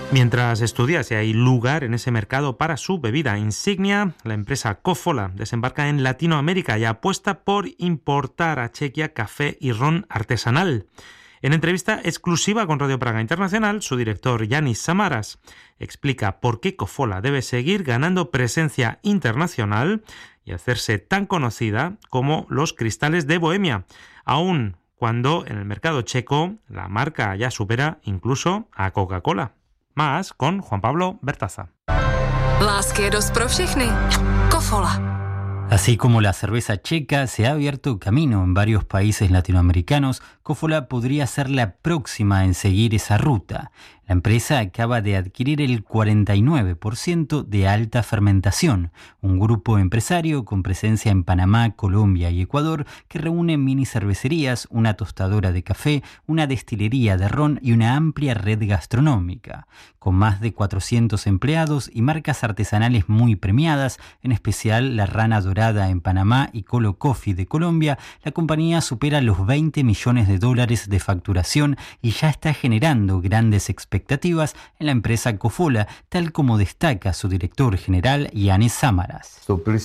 Mientras estudia si hay lugar en ese mercado para su bebida insignia, la empresa Kofola desembarca en Latinoamérica y apuesta por importar a Chequia café y ron artesanal. En entrevista exclusiva con Radio Praga Internacional, su director Yanis Samaras explica por qué Kofola debe seguir ganando presencia internacional y hacerse tan conocida como los cristales de Bohemia, aun cuando en el mercado checo la marca ya supera incluso a Coca-Cola. Más con Juan Pablo Bertaza. Lásqueros pro všechny. Kofola. Así como la cerveza checa se ha abierto camino en varios países latinoamericanos, Kofola podría ser la próxima en seguir esa ruta. La empresa acaba de adquirir el 49% de Alta Fermentación, un grupo empresario con presencia en Panamá, Colombia y Ecuador que reúne mini cervecerías, una tostadora de café, una destilería de ron y una amplia red gastronómica. Con más de 400 empleados y marcas artesanales muy premiadas, en especial la Rana Dorada en Panamá y Colo Coffee de Colombia, la compañía supera los $20 millones de facturación y ya está generando grandes expectativas en la empresa Kofola, tal como destaca su director general Yanis Samaras.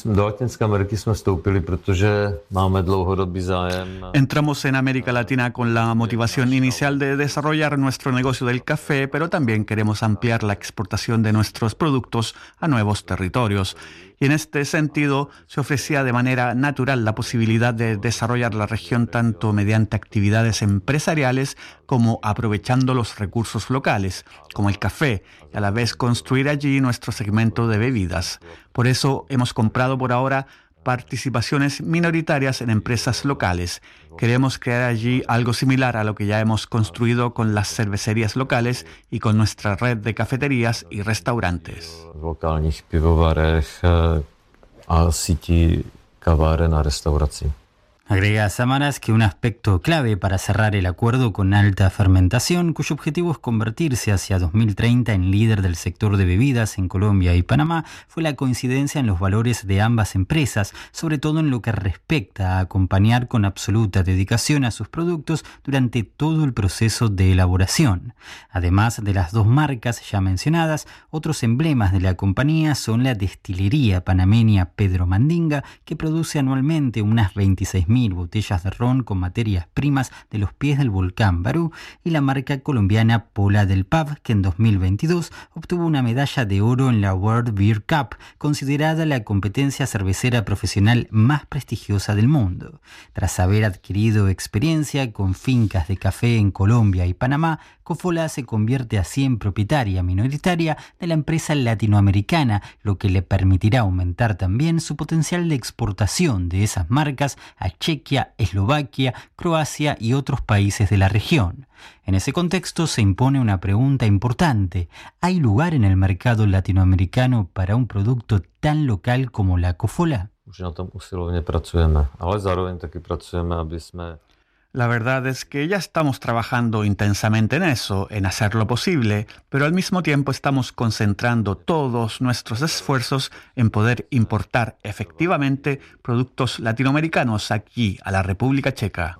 Entramos en América Latina con la motivación inicial de desarrollar nuestro negocio del café, pero también queremos ampliar la exportación de nuestros productos a nuevos territorios. Y en este sentido, se ofrecía de manera natural la posibilidad de desarrollar la región tanto mediante actividades empresariales como aprovechando los recursos locales, como el café, y a la vez construir allí nuestro segmento de bebidas. Por eso hemos comprado por ahora participaciones minoritarias en empresas locales. Queremos crear allí algo similar a lo que ya hemos construido con las cervecerías locales y con nuestra red de cafeterías y restaurantes. Lokálních pivovarech a sítí kaváren a restaurací. Agrega Samaras que un aspecto clave para cerrar el acuerdo con Alta Fermentación, cuyo objetivo es convertirse hacia 2030 en líder del sector de bebidas en Colombia y Panamá, fue la coincidencia en los valores de ambas empresas, sobre todo en lo que respecta a acompañar con absoluta dedicación a sus productos durante todo el proceso de elaboración. Además de las dos marcas ya mencionadas, otros emblemas de la compañía son la destilería panameña Pedro Mandinga, que produce anualmente unas 26.000 botellas de ron con materias primas de los pies del volcán Barú, y la marca colombiana Pola del Pub, que en 2022 obtuvo una medalla de oro en la World Beer Cup, considerada la competencia cervecera profesional más prestigiosa del mundo. Tras haber adquirido experiencia con fincas de café en Colombia y Panamá, Kofola se convierte así en propietaria minoritaria de la empresa latinoamericana, lo que le permitirá aumentar también su potencial de exportación de esas marcas a Chequia, Eslovaquia, Croacia y otros países de la región. En ese contexto se impone una pregunta importante. ¿Hay lugar en el mercado latinoamericano para un producto tan local como la Kofola? La verdad es que ya estamos trabajando intensamente en eso, en hacer lo posible, pero al mismo tiempo estamos concentrando todos nuestros esfuerzos en poder importar efectivamente productos latinoamericanos aquí, a la República Checa.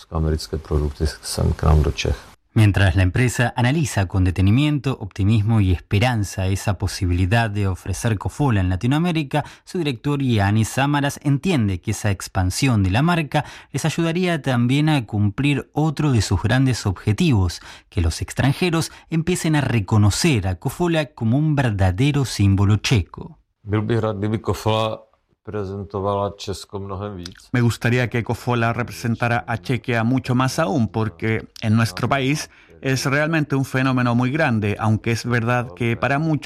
Mientras la empresa analiza con detenimiento, optimismo y esperanza esa posibilidad de ofrecer Kofola en Latinoamérica, su director Yanis Samaras entiende que esa expansión de la marca les ayudaría también a cumplir otro de sus grandes objetivos, que los extranjeros empiecen a reconocer a Kofola como un verdadero símbolo checo. Me gustaría que Kofola representara a Chequia mucho más aún, porque en nuestro país es realmente un fenómeno muy grande, aunque es verdad que para muchos